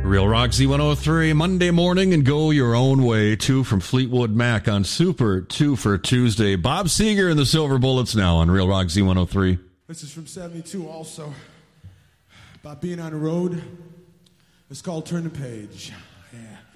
Real Rock Z103, Monday morning and go your own way. 2 from Fleetwood Mac on Super 2 for Tuesday. Bob Seger and the Silver Bullets now on Real Rock Z103. This is from 72 also. About being on the road. It's called Turn the Page. Yeah.